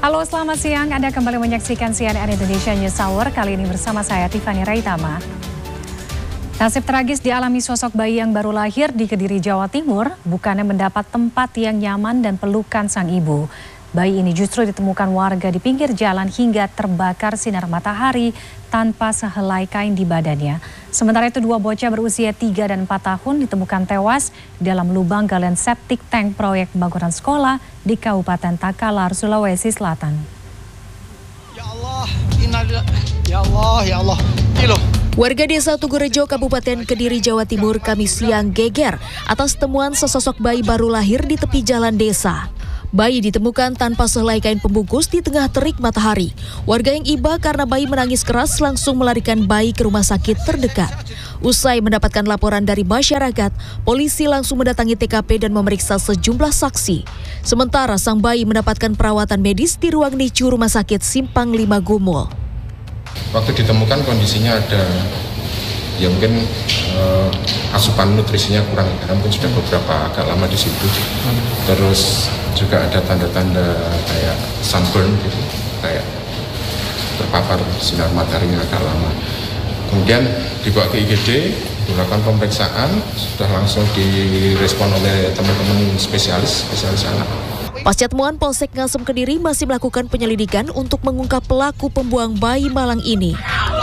Halo, selamat siang. Anda kembali menyaksikan CNN Indonesia News Hour. Kali ini bersama saya Tiffany Raitama. Nasib tragis dialami sosok bayi yang baru lahir di Kediri, Jawa Timur, bukannya mendapat tempat yang nyaman dan pelukan sang ibu. Bayi ini justru ditemukan warga di pinggir jalan hingga terbakar sinar matahari tanpa sehelai kain di badannya. Sementara itu, dua bocah berusia 3 dan 4 tahun ditemukan tewas dalam lubang galian septic tank proyek pembangunan sekolah di Kabupaten Takalar, Sulawesi Selatan. Ya Allah, ya Allah, ya Allah. Warga desa Tugurejo, Kabupaten Kediri, Jawa Timur, Kamis siang geger atas temuan sesosok bayi baru lahir di tepi jalan desa. Bayi ditemukan tanpa sehelai kain pembungkus di tengah terik matahari. Warga yang iba karena bayi menangis keras langsung melarikan bayi ke rumah sakit terdekat. Usai mendapatkan laporan dari masyarakat, polisi langsung mendatangi TKP dan memeriksa sejumlah saksi. Sementara sang bayi mendapatkan perawatan medis di ruang NICU Rumah Sakit Simpang 5 Gumul. Waktu ditemukan kondisinya ada ya mungkin asupan nutrisinya kurang, karena mungkin sudah agak lama di situ. Terus juga ada tanda-tanda kayak sunburn gitu, kayak terpapar sinar mataharinya agak lama. Kemudian dibawa ke IGD, dilakukan pemeriksaan, sudah langsung direspon oleh teman-teman spesialis anak. Pasca temuan, Polsek Ngasem Kediri masih melakukan penyelidikan untuk mengungkap pelaku pembuang bayi malang ini.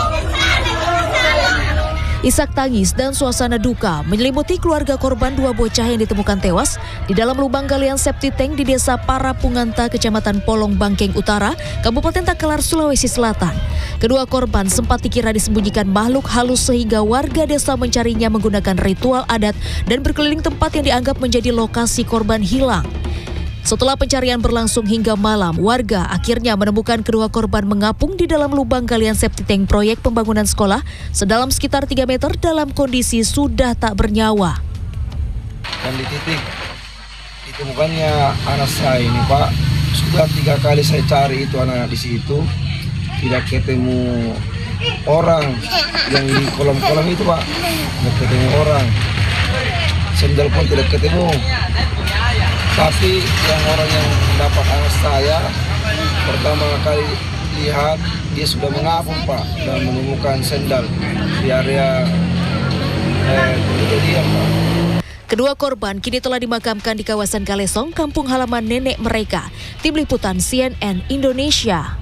Isak tangis dan suasana duka menyelimuti keluarga korban dua bocah yang ditemukan tewas di dalam lubang galian septic tank di Desa Parapunganta, Kecamatan Polong Bangkeng Utara, Kabupaten Takalar, Sulawesi Selatan. Kedua korban sempat dikira disembunyikan makhluk halus sehingga warga desa mencarinya menggunakan ritual adat dan berkeliling tempat yang dianggap menjadi lokasi korban hilang. Setelah pencarian berlangsung hingga malam, warga akhirnya menemukan kedua korban mengapung di dalam lubang galian septic tank proyek pembangunan sekolah sedalam sekitar 3 meter dalam kondisi sudah tak bernyawa. Dan di titik ditemukannya anak saya ini, Pak, sudah 3 kali saya cari itu anak di situ, tidak ketemu orang yang di kolam-kolam itu, Pak, tidak ketemu orang, sendal pun tidak ketemu. Tapi yang orang yang dapat anak saya pertama kali lihat dia sudah mengapung, Pak, dan menemukan sendal di area kejadian, Pak. Kedua korban kini telah dimakamkan di kawasan Kalesong, kampung halaman nenek mereka. Tim Liputan CNN Indonesia.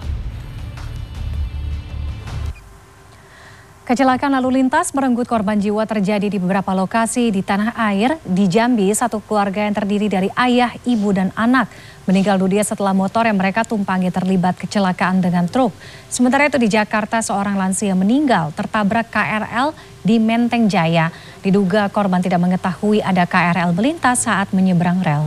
Kecelakaan lalu lintas merenggut korban jiwa terjadi di beberapa lokasi di tanah air. Di Jambi, satu keluarga yang terdiri dari ayah, ibu, dan anak meninggal dunia setelah motor yang mereka tumpangi terlibat kecelakaan dengan truk. Sementara itu di Jakarta, seorang lansia meninggal tertabrak KRL di Menteng Jaya. Diduga korban tidak mengetahui ada KRL melintas saat menyeberang rel.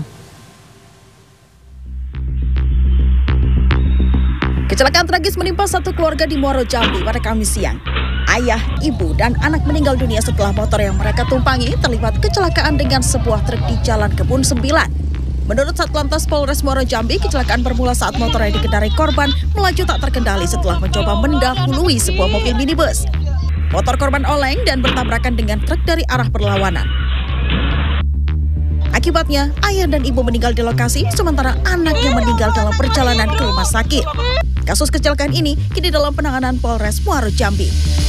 Kecelakaan tragis menimpa satu keluarga di Muaro Jambi pada Kamis siang. Ayah, ibu, dan anak meninggal dunia setelah motor yang mereka tumpangi terlibat kecelakaan dengan sebuah truk di Jalan Kebun 9. Menurut Satlantas Polres Muaro Jambi, kecelakaan bermula saat motor yang dikendarai korban melaju tak terkendali setelah mencoba mendahului sebuah mobil minibus. Motor korban oleng dan bertabrakan dengan truk dari arah berlawanan. Akibatnya, ayah dan ibu meninggal di lokasi, sementara anaknya meninggal dalam perjalanan ke rumah sakit. Kasus kecelakaan ini kini dalam penanganan Polres Muaro Jambi.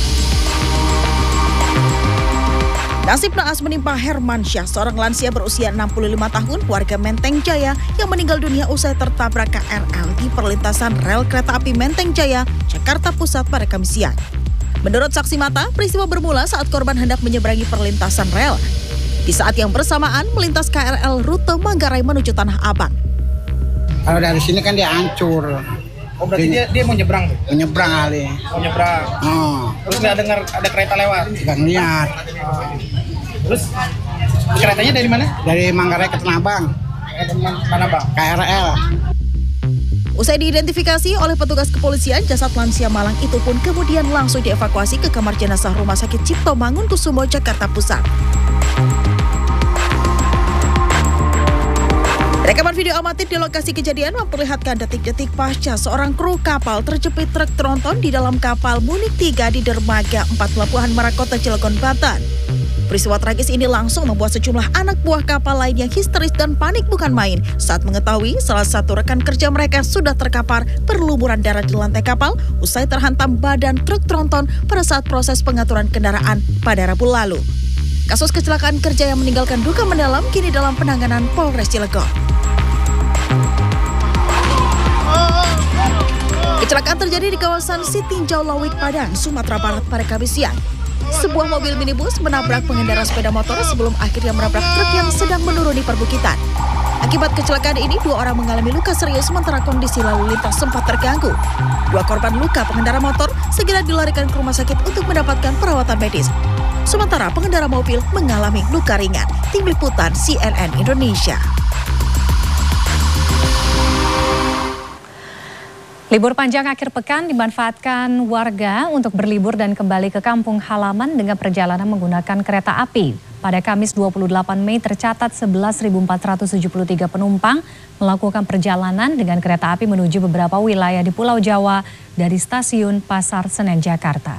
Nasib naas menimpa Hermansyah, seorang lansia berusia 65 tahun, warga Menteng Jaya yang meninggal dunia usai tertabrak KRL di perlintasan rel kereta api Menteng Jaya, Jakarta Pusat pada Kamis siang. Menurut saksi mata, peristiwa bermula saat korban hendak menyeberangi perlintasan rel. Di saat yang bersamaan melintas KRL rute Manggarai menuju Tanah Abang. Kalau dari sini kan dia hancur. Oh, berarti dia mau nyebrang? Menyeberang kali. Mau nyebrang. Oh. Terus nggak dengar ada kereta lewat? Nggak ngeliat. Terus keretanya dari mana? Dari Manggarai ke Tanah Abang. Mana, Bang? KRL. Usai diidentifikasi oleh petugas kepolisian, jasad lansia malang itu pun kemudian langsung dievakuasi ke kamar jenazah Rumah Sakit Cipto Mangunkusumo, Jakarta Pusat. Rekaman video amatir di lokasi kejadian memperlihatkan detik-detik pasca seorang kru kapal terjepit truk tronton di dalam kapal Munik 3 di dermaga 4 Pelabuhan Merak Kota Cilegon, Banten. Peristiwa tragis ini langsung membuat sejumlah anak buah kapal lainnya histeris dan panik bukan main saat mengetahui salah satu rekan kerja mereka sudah terkapar berlumuran darah di lantai kapal usai terhantam badan truk tronton pada saat proses pengaturan kendaraan pada Rabu lalu. Kasus kecelakaan kerja yang meninggalkan duka mendalam kini dalam penanganan Polres Cilegon. Kecelakaan terjadi di kawasan Sitinjau Lawik, Padang, Sumatera Barat pada Kamis siang. Sebuah mobil minibus menabrak pengendara sepeda motor sebelum akhirnya menabrak truk yang sedang menuruni perbukitan. Akibat kecelakaan ini, 2 orang mengalami luka serius sementara kondisi lalu lintas sempat terganggu. 2 korban luka pengendara motor segera dilarikan ke rumah sakit untuk mendapatkan perawatan medis. Sementara pengendara mobil mengalami luka ringan. Tim Liputan CNN Indonesia. Libur panjang akhir pekan dimanfaatkan warga untuk berlibur dan kembali ke kampung halaman dengan perjalanan menggunakan kereta api. Pada Kamis 28 Mei tercatat 11.473 penumpang melakukan perjalanan dengan kereta api menuju beberapa wilayah di Pulau Jawa dari stasiun Pasar Senen, Jakarta.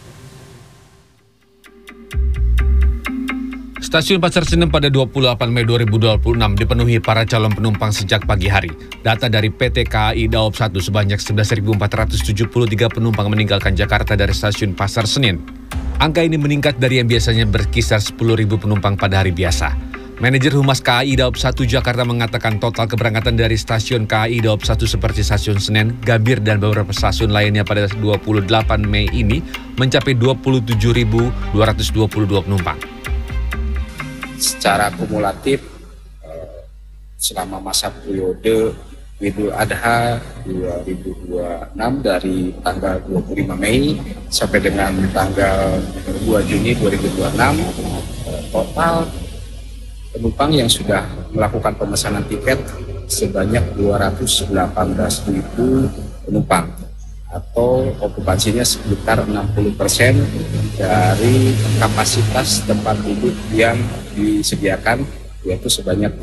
Stasiun Pasar Senen pada 28 Mei 2026 dipenuhi para calon penumpang sejak pagi hari. Data dari PT KAI Daop 1 sebanyak 11.473 penumpang meninggalkan Jakarta dari stasiun Pasar Senen. Angka ini meningkat dari yang biasanya berkisar 10.000 penumpang pada hari biasa. Manajer Humas KAI Daop 1 Jakarta mengatakan total keberangkatan dari stasiun KAI Daop 1 seperti stasiun Senen, Gambir, dan beberapa stasiun lainnya pada 28 Mei ini mencapai 27.222 penumpang. Secara kumulatif selama masa periode Idul Adha 2026 dari tanggal 25 Mei sampai dengan tanggal 2 Juni 2026 total penumpang yang sudah melakukan pemesanan tiket sebanyak 218.000 penumpang atau okupansinya sekitar 60% dari kapasitas tempat duduk yang disediakan, yaitu sebanyak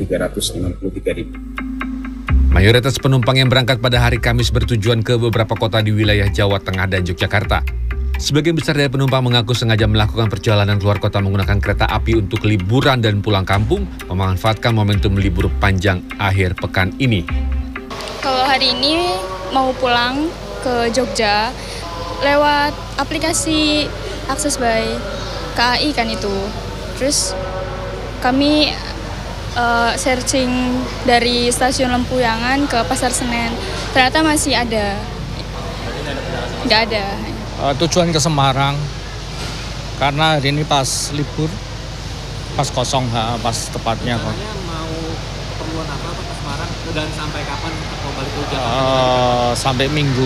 353.000. Mayoritas penumpang yang berangkat pada hari Kamis bertujuan ke beberapa kota di wilayah Jawa Tengah dan Yogyakarta. Sebagian besar dari penumpang mengaku sengaja melakukan perjalanan keluar kota menggunakan kereta api untuk liburan dan pulang kampung, memanfaatkan momentum libur panjang akhir pekan ini. Kalau hari ini mau pulang ke Jogja lewat aplikasi Akses by KAI kan itu. Terus kami searching dari stasiun Lempuyangan ke Pasar Senen. Ternyata masih ada. Nggak ada. Tujuan ke Semarang karena hari ini pas libur, pas kosong, pas tepatnya kok. Mau keperluan apa ke Semarang dan sampai kapan mau balik ke Jakarta? Sampai Minggu.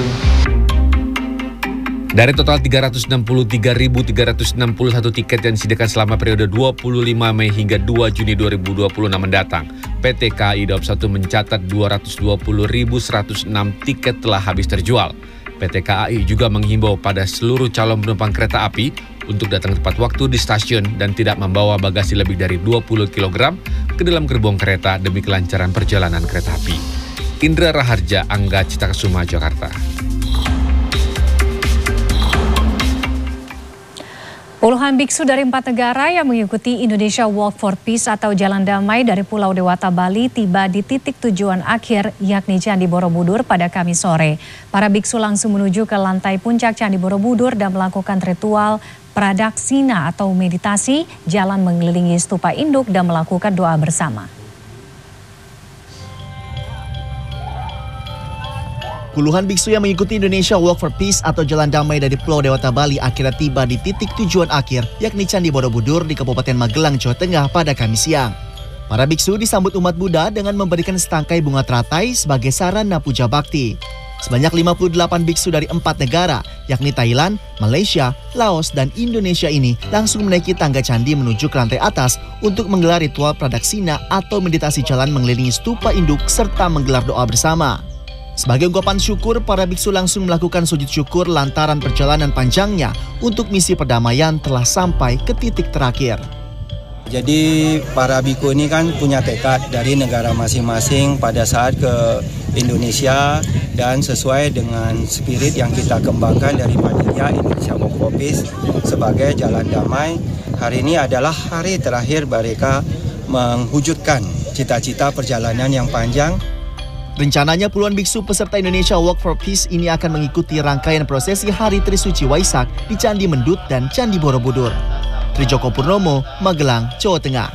Dari total 363.361 tiket yang disediakan selama periode 25 Mei hingga 2 Juni 2026 mendatang, PT KAI Daop 1 mencatat 220.106 tiket telah habis terjual. PT KAI juga menghimbau pada seluruh calon penumpang kereta api untuk datang tepat waktu di stasiun dan tidak membawa bagasi lebih dari 20 kg ke dalam gerbong kereta demi kelancaran perjalanan kereta api. Indra Raharja, Angga Citakesuma, Jakarta. Puluhan biksu dari 4 negara yang mengikuti Indonesia Walk for Peace atau Jalan Damai dari Pulau Dewata, Bali tiba di titik tujuan akhir yakni Candi Borobudur pada Kamis sore. Para biksu langsung menuju ke lantai puncak Candi Borobudur dan melakukan ritual pradaksina atau meditasi, jalan mengelilingi stupa induk dan melakukan doa bersama. Puluhan biksu yang mengikuti Indonesia Walk for Peace atau Jalan Damai dari Pulau Dewata, Bali akhirnya tiba di titik tujuan akhir yakni Candi Borobudur di Kabupaten Magelang, Jawa Tengah pada Kamis siang. Para biksu disambut umat Buddha dengan memberikan setangkai bunga teratai sebagai sarana puja bakti. Sebanyak 58 biksu dari 4 negara yakni Thailand, Malaysia, Laos, dan Indonesia ini langsung menaiki tangga candi menuju ke lantai atas untuk menggelar ritual pradaksina atau meditasi jalan mengelilingi stupa induk serta menggelar doa bersama. Sebagai ungkapan syukur, para biksu langsung melakukan sujud syukur lantaran perjalanan panjangnya untuk misi perdamaian telah sampai ke titik terakhir. Jadi para biku ini kan punya tekad dari negara masing-masing pada saat ke Indonesia dan sesuai dengan spirit yang kita kembangkan dari panitia Indonesia Walk for Peace sebagai jalan damai. hari ini adalah hari terakhir mereka mewujudkan cita-cita perjalanan yang panjang. Rencananya puluhan biksu peserta Indonesia Walk for Peace ini akan mengikuti rangkaian prosesi Hari Trisuci Waisak di Candi Mendut dan Candi Borobudur. Trijoko Purnomo, Magelang, Jawa Tengah.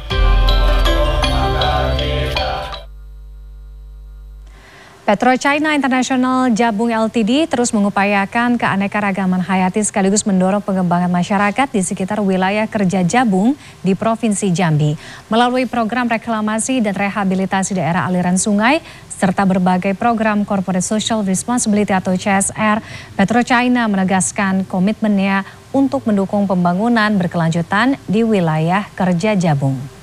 PetroChina International Jabung Ltd terus mengupayakan keanekaragaman hayati sekaligus mendorong pengembangan masyarakat di sekitar wilayah kerja Jabung di Provinsi Jambi. Melalui program reklamasi dan rehabilitasi daerah aliran sungai, serta berbagai program Corporate Social Responsibility atau CSR, PetroChina menegaskan komitmennya untuk mendukung pembangunan berkelanjutan di wilayah kerja Jabung.